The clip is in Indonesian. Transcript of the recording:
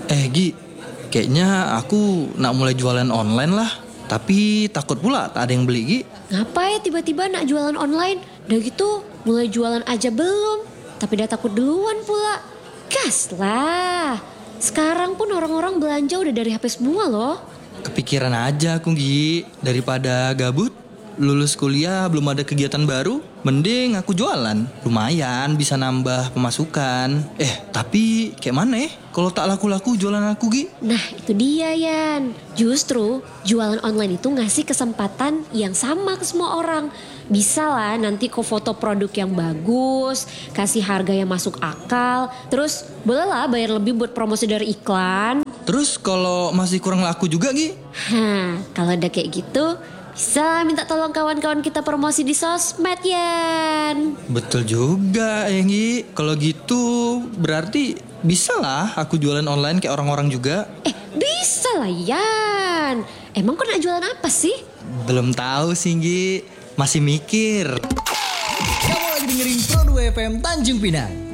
Gi, kayaknya aku nak mulai jualan online lah. Tapi takut pula tak ada yang beli, Gi. Ngapain tiba-tiba nak jualan online? Udah gitu mulai jualan aja belum, tapi udah takut duluan pula. Gas lah. Sekarang pun orang-orang belanja udah dari HP semua loh. Kepikiran aja aku, Gi. Daripada gabut, lulus kuliah belum ada kegiatan baru, mending aku jualan. Lumayan bisa nambah pemasukan. Tapi kayak mana kalau tak laku-laku jualan aku, Gi? Nah itu dia Yan. Justru jualan online itu ngasih kesempatan yang sama ke semua orang. Bisa lah nanti kau foto produk yang bagus, kasih harga yang masuk akal. Terus boleh lah bayar lebih buat promosi dari iklan. Terus kalau masih kurang laku juga, Gi? Kalau udah kayak gitu bisa minta tolong kawan-kawan kita promosi di sosmed Yan. Betul juga Gi. Kalau gitu berarti bisa lah aku jualan online kayak orang-orang juga. Bisa lah Yan. Emang kau nak jualan apa sih? Belum tahu sih, Gi. Masih mikir. Kamu lagi dengerin Pro 2 FM Tanjung Pinang.